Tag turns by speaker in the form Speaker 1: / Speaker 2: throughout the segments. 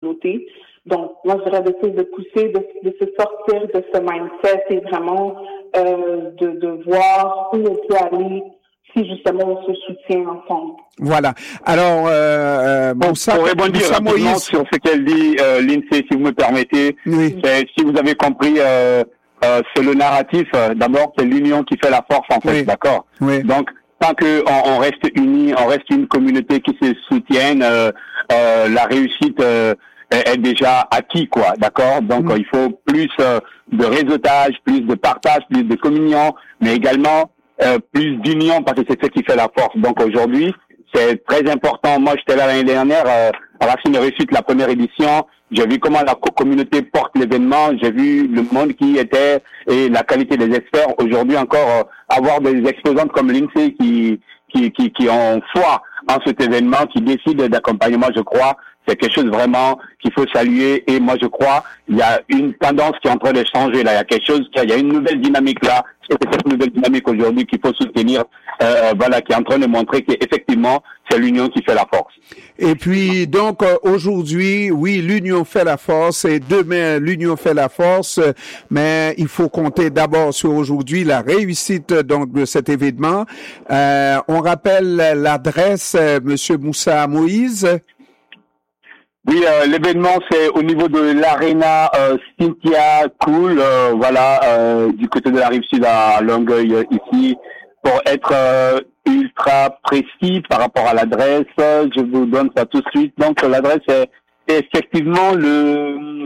Speaker 1: communauté. Donc, moi, je dirais d'essayer de pousser, de se sortir de ce mindset et vraiment de voir où on peut aller si justement on se soutient ensemble.
Speaker 2: Voilà. Alors,
Speaker 3: pour rebondir rapidement sur ce qu'elle dit, Lindsay, si vous me permettez,
Speaker 2: oui.
Speaker 3: Si vous avez compris, c'est le narratif. D'abord, c'est l'union qui fait la force, en fait,
Speaker 2: oui.
Speaker 3: D'accord.
Speaker 2: Oui.
Speaker 3: Donc, tant que on reste unis, on reste une communauté qui se soutienne, la réussite est déjà acquis, quoi. D'accord. Donc, il faut plus de réseautage, plus de partage, plus de communion, mais également plus d'union, parce que c'est ce qui fait la force. Donc aujourd'hui, c'est très important. Moi, j'étais là l'année dernière, à la fin de réussite, la première édition. J'ai vu comment la communauté porte l'événement. J'ai vu le monde qui était et la qualité des experts. Aujourd'hui encore, avoir des exposantes comme Lindsay qui ont foi en cet événement, qui décident d'accompagnement, je crois, c'est quelque chose vraiment qu'il faut saluer. Et moi, je crois, il y a une tendance qui est en train de changer là. Il y a quelque chose, il y a une nouvelle dynamique là. Et c'est cette nouvelle dynamique aujourd'hui qu'il faut soutenir, qui est en train de montrer qu'effectivement, c'est l'union qui fait la force.
Speaker 2: Et puis, donc, aujourd'hui, oui, l'union fait la force et demain, l'union fait la force, mais il faut compter d'abord sur aujourd'hui la réussite, donc, de cet événement. On rappelle l'adresse, Monsieur Moussa Moïse.
Speaker 3: Oui, l'événement, c'est au niveau de l'Arena Cynthia Cool, du côté de la Rive-Sud à Longueuil, ici. Pour être ultra précis par rapport à l'adresse, je vous donne ça tout de suite. Donc, l'adresse est effectivement le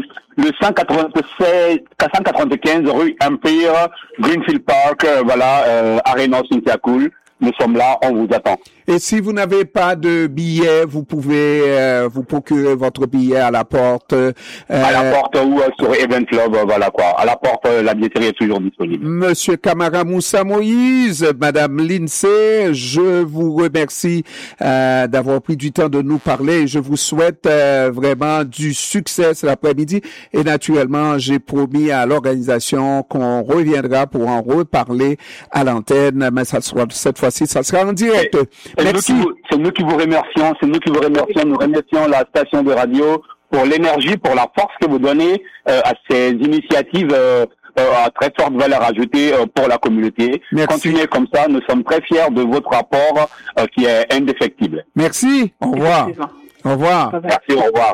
Speaker 3: 195 rue Empire, Greenfield Park, Arena Cynthia Cool. Nous sommes là, on vous attend.
Speaker 2: Et si vous n'avez pas de billet, vous pouvez vous procurer votre billet à la porte.
Speaker 3: À la porte ou sur Event Club, À la porte, la billetterie est toujours disponible.
Speaker 2: Monsieur Kamara Moussa Moïse, Madame Lindsay, je vous remercie d'avoir pris du temps de nous parler. Je vous souhaite vraiment du succès cet après-midi. Et naturellement, j'ai promis à l'organisation qu'on reviendra pour en reparler à l'antenne, mais ça sera cette fois-ci, ça sera en direct. Merci.
Speaker 3: C'est nous qui vous remercions. Nous remercions la station de radio pour l'énergie, pour la force que vous donnez à ces initiatives à très forte valeur ajoutée pour la communauté.
Speaker 2: Merci.
Speaker 3: Continuez comme ça. Nous sommes très fiers de votre rapport qui est indéfectible.
Speaker 2: Merci. Au revoir. Au revoir.
Speaker 3: Merci. Au revoir.